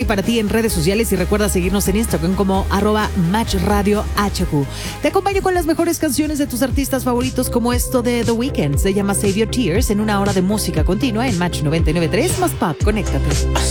para ti en redes sociales y recuerda seguirnos en Instagram como @MatchRadioHQ. Te acompaño con las mejores canciones de tus artistas favoritos, como esto de The Weeknd. Se llama Save Your Tears, en una hora de música continua en Match 99.3 más Pop. Conéctate.